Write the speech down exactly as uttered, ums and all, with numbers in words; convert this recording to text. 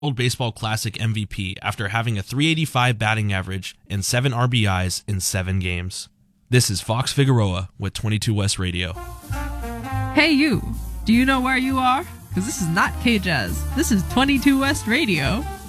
World Baseball Classic M V P after having a three eighty-five batting average and seven R B Is in seven games. This is Fox Figueroa with twenty-two West Radio. Hey you, do you know where you are? Because this is not K-Jazz, this is twenty-two West Radio.